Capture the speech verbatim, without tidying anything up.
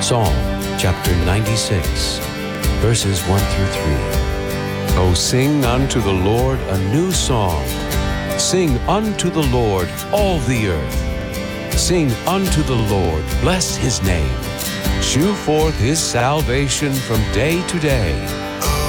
Psalm chapter ninety-six, verses one through three. O sing unto the Lord a new song. Sing unto the Lord all the earth. Sing unto the Lord, bless his name. Shew forth his salvation from day to day.